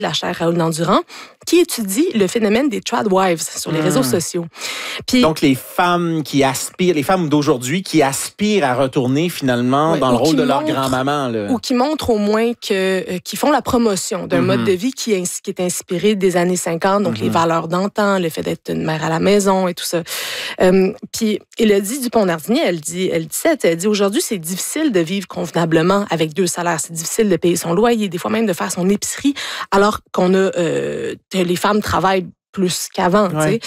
la chaire Raoul Dandurand, qui étudie le phénomène des tradwives sur les réseaux sociaux. Puis, donc, les femmes d'aujourd'hui qui aspirent à retourner finalement dans le rôle de leur grand-maman. Là. Ou qui montrent au moins qui font la promotion d'un mode de vie qui est inspiré des années 50, donc les valeurs d'antan, le fait d'être une mère à la maison et tout ça. Puis, Élodie Dupont-Nardinier, elle dit aujourd'hui, c'est difficile de vivre convenablement avec 2 salaires. C'est difficile de payer son loyer, des fois même de faire son épicerie, alors qu'on a les femmes travaillent plus qu'avant.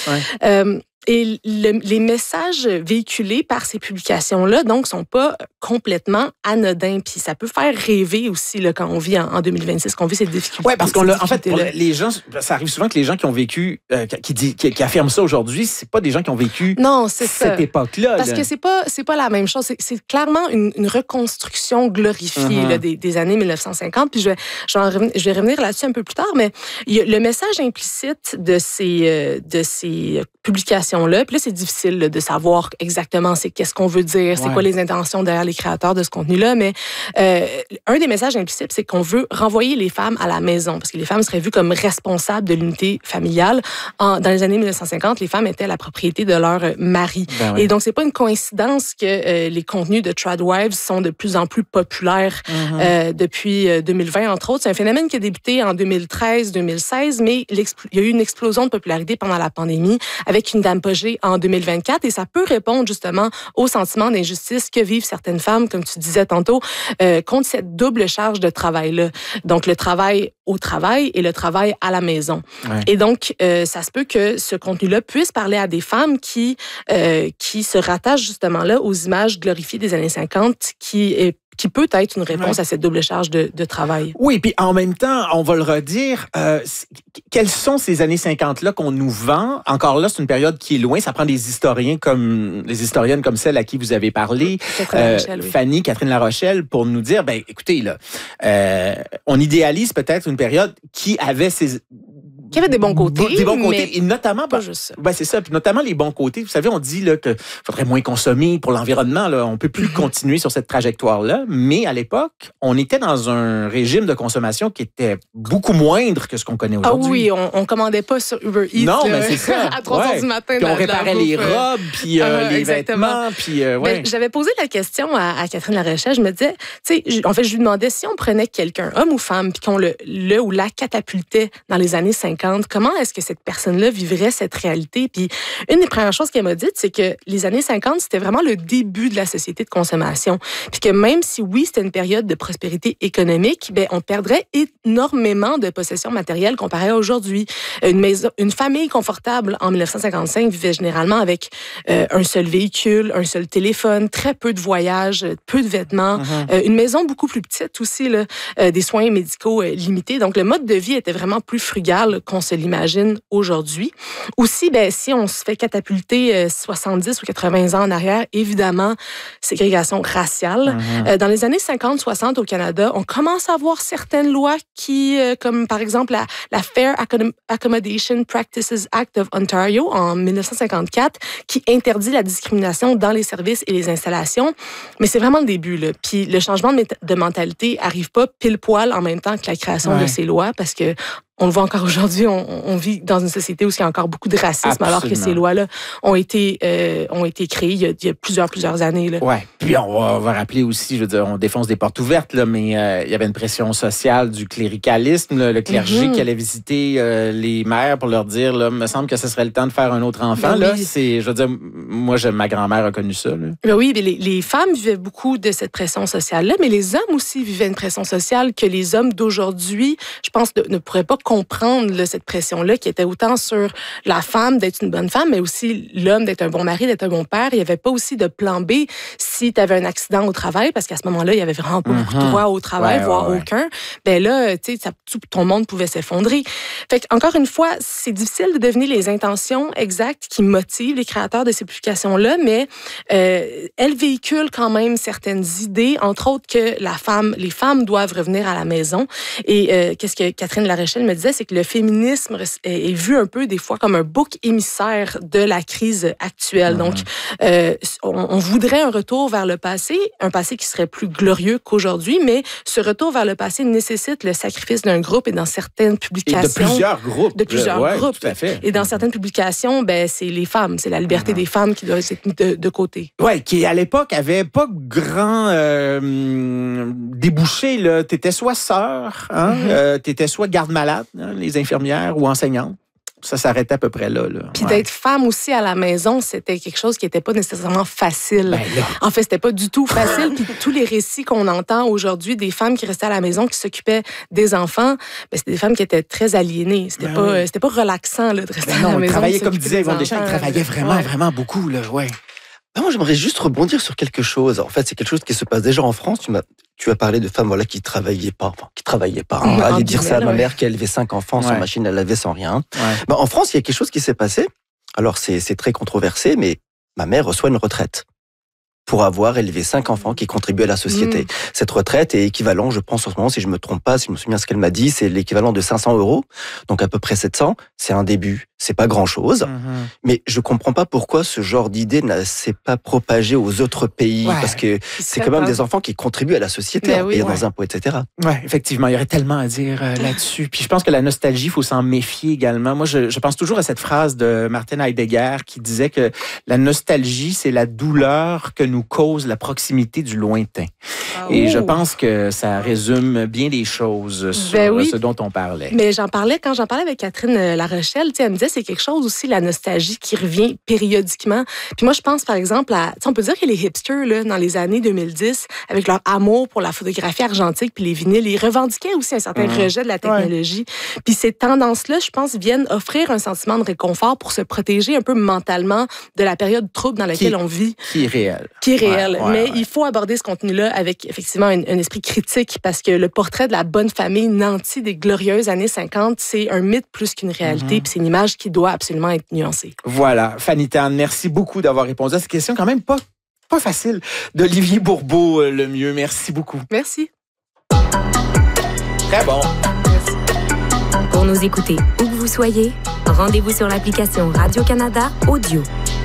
Et les messages véhiculés par ces publications-là, donc, sont pas complètement anodins. Puis ça peut faire rêver aussi là, quand on vit en 2026, qu'on vit ces difficultés. Oui, parce qu'on en fait, pour les gens, ça arrive souvent que les gens qui ont vécu, qui affirment ça aujourd'hui, c'est pas des gens qui ont vécu cette époque-là. Parce que c'est pas la même chose. C'est clairement une reconstruction glorifiée là, des années 1950. Puis je vais revenir là-dessus un peu plus tard, mais il y a le message implicite de ces publications. Puis là, c'est difficile là, de savoir exactement qu'est-ce qu'on veut dire, c'est quoi les intentions derrière les créateurs de ce contenu-là, mais un des messages implicites, c'est qu'on veut renvoyer les femmes à la maison, parce que les femmes seraient vues comme responsables de l'unité familiale. Dans les années 1950, les femmes étaient la propriété de leur mari. Et donc, c'est pas une coïncidence que les contenus de Tradwives sont de plus en plus populaires depuis 2020, entre autres. C'est un phénomène qui a débuté en 2013-2016, mais il y a eu une explosion de popularité pendant la pandémie avec une dame en 2024 et ça peut répondre justement au sentiment d'injustice que vivent certaines femmes, comme tu disais tantôt, contre cette double charge de travail-là. Donc, le travail au travail et le travail à la maison. Et donc, ça se peut que ce contenu-là puisse parler à des femmes qui se rattachent justement là aux images glorifiées des années 50 qui peut être une réponse à cette double charge de travail. Oui, puis en même temps, on va le redire, quelles sont ces années 50-là qu'on nous vend? Encore là, c'est une période qui est loin. Ça prend des historiennes comme celle à qui vous avez parlé, Fanny, Catherine Larochelle, pour nous dire, écoutez, là, on idéalise peut-être une période qui avait qui avait des bons côtés. Des bons côtés. Et notamment, pas juste ça. C'est ça. Puis notamment les bons côtés. Vous savez, on dit là, qu'il faudrait moins consommer pour l'environnement. Là. On ne peut plus continuer sur cette trajectoire-là. Mais à l'époque, on était dans un régime de consommation qui était beaucoup moindre que ce qu'on connaît aujourd'hui. Ah oui, on ne commandait pas sur Uber Eats. Non, mais c'est ça. À 3 heures du matin. Puis on réparait les robes, puis les vêtements. Puis, j'avais posé la question à Catherine Larochelle. Je me disais, je lui demandais si on prenait quelqu'un, homme ou femme, puis qu'on le ou la catapultait dans les années 50, comment est-ce que cette personne-là vivrait cette réalité? Puis une des premières choses qu'elle m'a dites, c'est que les années 50, c'était vraiment le début de la société de consommation. Puis que même si, oui, c'était une période de prospérité économique, on perdrait énormément de possessions matérielles comparé à aujourd'hui. Une famille confortable en 1955 vivait généralement avec un seul véhicule, un seul téléphone, très peu de voyages, peu de vêtements, une maison beaucoup plus petite aussi, là, des soins médicaux limités. Donc, le mode de vie était vraiment plus frugal qu'on se l'imagine aujourd'hui. Aussi, si on se fait catapulter 70 ou 80 ans en arrière, évidemment, ségrégation raciale. Dans les années 50-60 au Canada, on commence à voir certaines lois qui, comme par exemple la Fair Accommodation Practices Act of Ontario en 1954, qui interdit la discrimination dans les services et les installations. Mais c'est vraiment le début, là. Puis le changement de mentalité arrive pas pile poil en même temps que la création de ces lois, parce que on le voit encore aujourd'hui, on vit dans une société où il y a encore beaucoup de racisme. Absolument. Alors que ces lois-là ont été créées il y a plusieurs années. Oui, puis on va rappeler aussi, je veux dire, on défonce des portes ouvertes, là, mais il y avait une pression sociale du cléricalisme, là, le clergé qui allait visiter les mères pour leur dire, là, me semble que ce serait le temps de faire un autre enfant. Là, je veux dire, moi, ma grand-mère a connu ça. Là. Oui, mais les femmes vivaient beaucoup de cette pression sociale-là, mais les hommes aussi vivaient une pression sociale que les hommes d'aujourd'hui, je pense, ne pourraient pas comprendre là, cette pression-là qui était autant sur la femme d'être une bonne femme, mais aussi l'homme d'être un bon mari, d'être un bon père. Il n'y avait pas aussi de plan B si tu avais un accident au travail, parce qu'à ce moment-là, il y avait vraiment pas beaucoup de droits au travail, voire aucun. Là, tu sais, tout ton monde pouvait s'effondrer. Fait que, encore une fois, c'est difficile de deviner les intentions exactes qui motivent les créateurs de ces publications-là, mais elles véhiculent quand même certaines idées, entre autres que les femmes doivent revenir à la maison. Et qu'est-ce que Catherine Larochelle me me disait, c'est que le féminisme est vu un peu des fois comme un bouc émissaire de la crise actuelle. Donc, on voudrait un retour vers le passé, un passé qui serait plus glorieux qu'aujourd'hui, mais ce retour vers le passé nécessite le sacrifice d'un groupe et dans certaines publications... Et de plusieurs groupes. De plusieurs groupes. Tout à fait. Et dans certaines publications, c'est les femmes, c'est la liberté des femmes qui doit être mise de côté. Oui, qui à l'époque avait pas grand débouché. Tu étais soit sœur, tu étais soit garde-malade, les infirmières, ou enseignante. Ça s'arrêtait à peu près là. Puis d'être femme aussi à la maison, c'était quelque chose qui n'était pas nécessairement facile. En fait, c'était pas du tout facile. Puis tous les récits qu'on entend aujourd'hui des femmes qui restaient à la maison, qui s'occupaient des enfants, c'était des femmes qui étaient très aliénées. C'était pas relaxant là, de rester à la maison. Travailler, comme disait Yvonne Deschamps, ils travaillaient vraiment beaucoup. Là, ouais. Moi, j'aimerais juste rebondir sur quelque chose. En fait, c'est quelque chose qui se passe déjà en France. Tu as parlé de femmes qui travaillaient pas. Aller dire ça à ma mère qui a élevé 5 enfants sans machine à laver, sans rien. Ouais. En France, il y a quelque chose qui s'est passé. Alors, c'est très controversé, mais ma mère reçoit une retraite pour avoir élevé 5 enfants qui contribuent à la société. Cette retraite est équivalent, je pense en ce moment, si je me trompe pas, si je me souviens ce qu'elle m'a dit, c'est l'équivalent de 500 €, donc à peu près 700. C'est un début, c'est pas grand-chose, mais je comprends pas pourquoi ce genre d'idée ne s'est pas propagé aux autres pays, parce que c'est quand même des enfants qui contribuent à la société en payant des impôts, etc. Oui, effectivement, il y aurait tellement à dire là-dessus. Puis je pense que la nostalgie, il faut s'en méfier également. Moi, je pense toujours à cette phrase de Martin Heidegger qui disait que la nostalgie, c'est la douleur que nous cause la proximité du lointain. Et je pense que ça résume bien les choses sur ce dont on parlait. Mais quand j'en parlais avec Catherine Larochelle, elle me disait c'est quelque chose aussi, la nostalgie qui revient périodiquement. Puis moi, je pense par exemple on peut dire que les hipsters, là, dans les années 2010, avec leur amour pour la photographie argentique puis les vinyles, ils revendiquaient aussi un certain rejet de la technologie. Puis ces tendances-là, je pense, viennent offrir un sentiment de réconfort pour se protéger un peu mentalement de la période trouble dans laquelle on vit. Qui est réel. Mais il faut aborder ce contenu-là avec effectivement un esprit critique parce que le portrait de la bonne famille nantie des glorieuses années 50, c'est un mythe plus qu'une réalité, puis c'est une image qui doit absolument être nuancée. Voilà. Fanny Tan, merci beaucoup d'avoir répondu à cette question quand même pas facile d'Olivier Bourbeau, le mieux. Merci beaucoup. Merci. Très bon. Merci. Pour nous écouter où que vous soyez, rendez-vous sur l'application Radio-Canada Audio.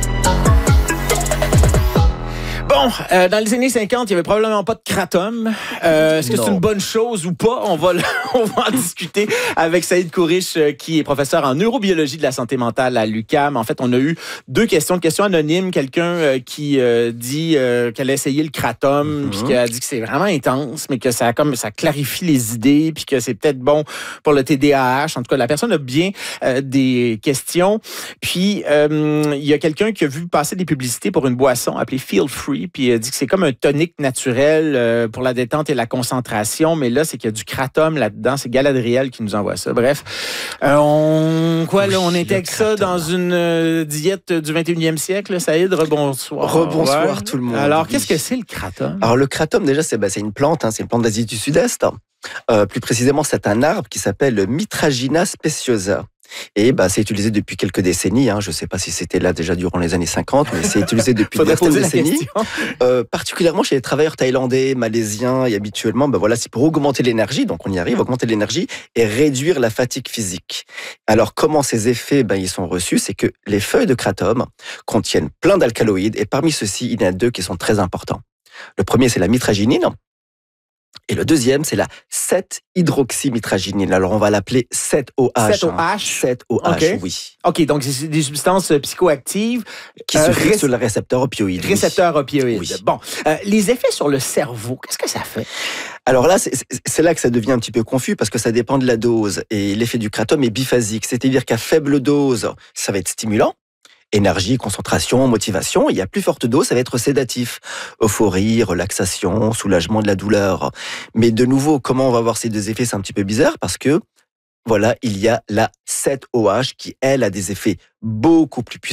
Bon, dans les années 50, il n'y avait probablement pas de kratom. Est-ce que c'est une bonne chose ou pas? On va en discuter avec Saïd Kourish, qui est professeur en neurobiologie de la santé mentale à l'UQAM. En fait, on a eu 2 questions. Une question anonyme, quelqu'un qui dit qu'elle a essayé le kratom, puis qui a dit que c'est vraiment intense, mais que ça clarifie les idées, puis que c'est peut-être bon pour le TDAH. En tout cas, la personne a bien des questions. Puis, il y a quelqu'un qui a vu passer des publicités pour une boisson appelée Feel Free, puis il dit que c'est comme un tonique naturel pour la détente et la concentration, mais là, c'est qu'il y a du kratom là-dedans. C'est Galadriel qui nous envoie ça. Bref, on intègre ça dans une diète du 21e siècle, Saïd? Rebonsoir. Rebonsoir tout le monde. Alors, qu'est-ce que c'est le kratom? Alors, le kratom, déjà, c'est une plante, c'est une plante d'Asie du Sud-Est. Plus précisément, c'est un arbre qui s'appelle le Mitragina speciosa. Et c'est utilisé depuis quelques décennies. Je ne sais pas si c'était là déjà durant les années 50, mais c'est utilisé depuis de décennies. Particulièrement chez les travailleurs thaïlandais, malaisiens et habituellement, c'est pour augmenter l'énergie. Donc on y arrive, augmenter l'énergie et réduire la fatigue physique. Alors comment ces effets ils sont reçus? C'est que les feuilles de kratom contiennent plein d'alcaloïdes et parmi ceux-ci, il y en a 2 qui sont très importants. Le premier, c'est la mitraginine. Et le deuxième, c'est la 7-hydroxymitraginine. Alors, on va l'appeler 7-OH. 7-OH, okay. Oui. OK, donc c'est des substances psychoactives qui se fixent sur le récepteur opioïde. Récepteur opioïde. Oui. Bon, les effets sur le cerveau, qu'est-ce que ça fait? Alors là, c'est là que ça devient un petit peu confus parce que ça dépend de la dose. Et l'effet du kratom est biphasique. C'est-à-dire qu'à faible dose, ça va être stimulant. Énergie, concentration, motivation, et à plus forte dose, ça va être sédatif. Euphorie, relaxation, soulagement de la douleur. Mais de nouveau, comment on va voir ces 2 effets? C'est un petit peu bizarre parce que, il y a la 7-OH qui, elle, a des effets beaucoup plus puissants.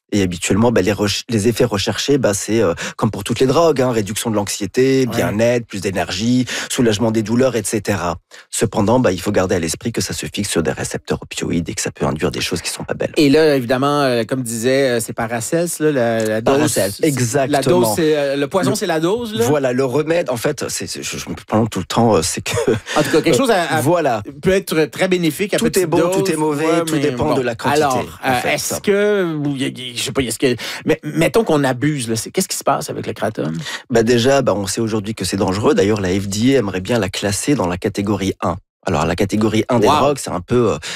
Et habituellement, les effets recherchés, c'est comme pour toutes les drogues, réduction de l'anxiété, bien-être, plus d'énergie, soulagement des douleurs, etc. Cependant, il faut garder à l'esprit que ça se fixe sur des récepteurs opioïdes et que ça peut induire des choses qui sont pas belles. Et là, évidemment, comme disait, c'est Paracels, la dose. Paracels, exactement. La dose, le poison, c'est la dose, là? Voilà, le remède, en fait, je me parle tout le temps, c'est que... En tout cas, quelque chose voilà. peut être très bénéfique à petite dose. Tout est bon, tout est mauvais, tout dépend de la quantité. Alors, est-ce que, je sais pas, mais mettons qu'on abuse, là, qu'est-ce qui se passe avec le kratom? Déjà, on sait aujourd'hui que c'est dangereux. D'ailleurs, la FDA aimerait bien la classer dans la catégorie 1. Alors, la catégorie 1 des drogues, c'est un peu